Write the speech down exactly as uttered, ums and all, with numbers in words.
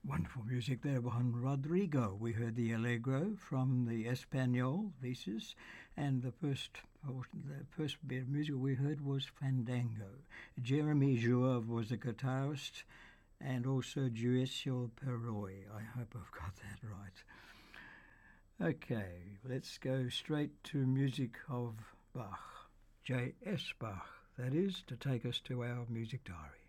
Wonderful music there, Juan Rodrigo. We heard the Allegro from the Espanol pieces, and the first the first bit of music we heard was Fandango. Jeremy Jouve was the guitarist, and also Giuseppe Peroi. I hope I've got that right. Okay, let's go straight to music of Bach, J S Bach, that is, to take us to our music diary.